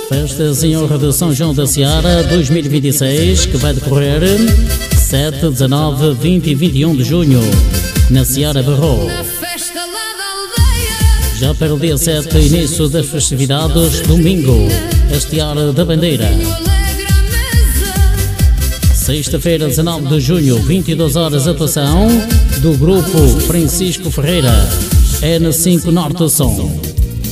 Festas em honra de São João da Seara 2026, que vai decorrer 7, 19, 20 e 21 de junho, na Seara Barro. Já para o dia 7, início das festividades, domingo, Hastear da Bandeira. Sexta-feira, 19 de junho, 22 horas, atuação do grupo Francisco Ferreira, N5 Norte Som.